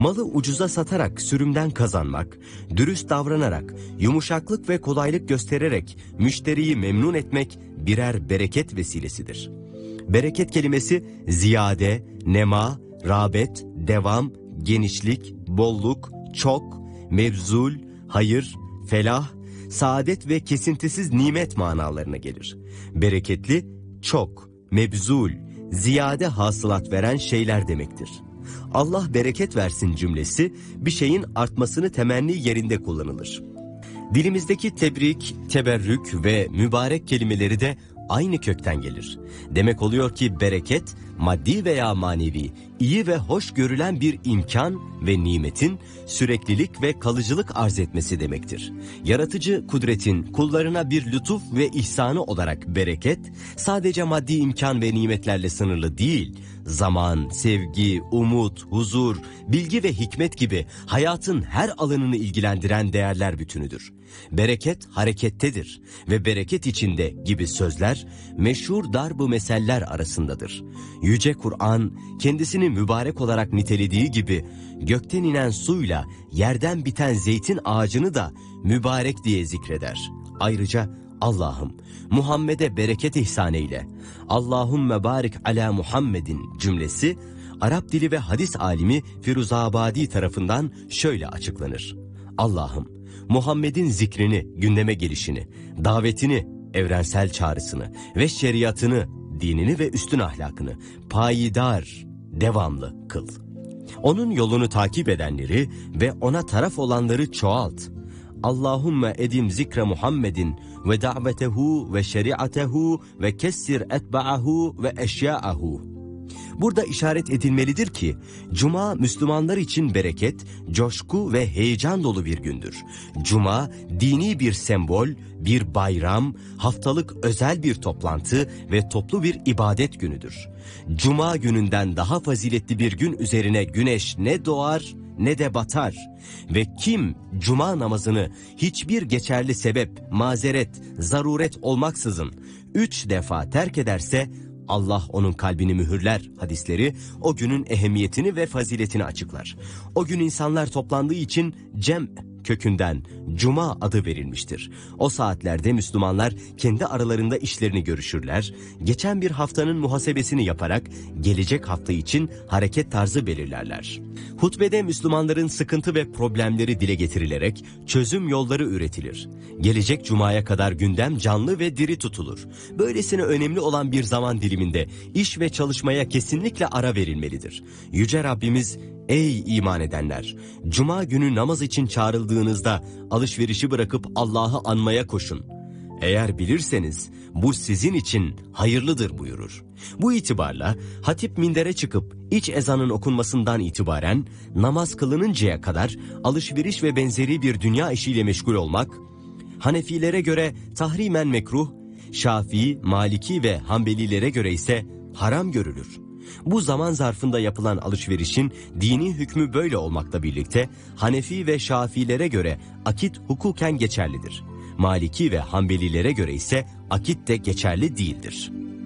Malı ucuza satarak sürümden kazanmak, dürüst davranarak, yumuşaklık ve kolaylık göstererek müşteriyi memnun etmek birer bereket vesilesidir. Bereket kelimesi ziyade, nema, rağbet, devam, genişlik, bolluk, çok, mevzul, hayır, felah, saadet ve kesintisiz nimet manalarına gelir. Bereketli, çok, mebzul, ziyade hasılat veren şeyler demektir. Allah bereket versin cümlesi bir şeyin artmasını temenni yerinde kullanılır. Dilimizdeki tebrik, teberrük ve mübarek kelimeleri de aynı kökten gelir. Demek oluyor ki bereket, maddi veya manevi, iyi ve hoş görülen bir imkan ve nimetin süreklilik ve kalıcılık arz etmesi demektir. Yaratıcı kudretin kullarına bir lütuf ve ihsanı olarak bereket, sadece maddi imkan ve nimetlerle sınırlı değil, zaman, sevgi, umut, huzur, bilgi ve hikmet gibi hayatın her alanını ilgilendiren değerler bütünüdür. Bereket harekettedir ve bereket içinde gibi sözler meşhur darb-ı meseller arasındadır. Yüce Kur'an kendisini mübarek olarak nitelediği gibi gökten inen suyla yerden biten zeytin ağacını da mübarek diye zikreder. Ayrıca Allah'ım Muhammed'e bereket ihsan eyle, Allahümme barik ala Muhammedin cümlesi Arap dili ve hadis alimi Firuzabadi tarafından şöyle açıklanır. Allah'ım Muhammed'in zikrini, gündeme gelişini, davetini, evrensel çağrısını ve şeriatını, dinini ve üstün ahlakını payidar, devamlı kıl. Onun yolunu takip edenleri ve ona taraf olanları çoğalt. Allahümme edim zikre Muhammedin ve davetehu ve şeriatehu ve kessir etba'ahu ve eşya'ahu. Burada işaret edilmelidir ki, Cuma Müslümanlar için bereket, coşku ve heyecan dolu bir gündür. Cuma, dini bir sembol, bir bayram, haftalık özel bir toplantı ve toplu bir ibadet günüdür. Cuma gününden daha faziletli bir gün üzerine güneş ne doğar ne de batar ve kim Cuma namazını hiçbir geçerli sebep, mazeret, zaruret olmaksızın 3 defa terk ederse, Allah onun kalbini mühürler hadisleri o günün ehemmiyetini ve faziletini açıklar. O gün insanlar toplandığı için cem kökünden Cuma adı verilmiştir. O saatlerde Müslümanlar kendi aralarında işlerini görüşürler, geçen bir haftanın muhasebesini yaparak gelecek hafta için hareket tarzı belirlerler. Hutbede Müslümanların sıkıntı ve problemleri dile getirilerek çözüm yolları üretilir. Gelecek Cuma'ya kadar gündem canlı ve diri tutulur. Böylesine önemli olan bir zaman diliminde iş ve çalışmaya kesinlikle ara verilmelidir. Yüce Rabbimiz, ey iman edenler! Cuma günü namaz için çağrıldığınızda alışverişi bırakıp Allah'ı anmaya koşun. Eğer bilirseniz bu sizin için hayırlıdır buyurur. Bu itibarla hatip mindere çıkıp iç ezanın okunmasından itibaren namaz kılınıncaya kadar alışveriş ve benzeri bir dünya işiyle meşgul olmak, Hanefilere göre tahrimen mekruh, Şafii, Maliki ve Hanbelilere göre ise haram görülür. Bu zaman zarfında yapılan alışverişin dini hükmü böyle olmakla birlikte Hanefi ve Şafilere göre akit hukuken geçerlidir. Maliki ve Hanbelilere göre ise akit de geçerli değildir.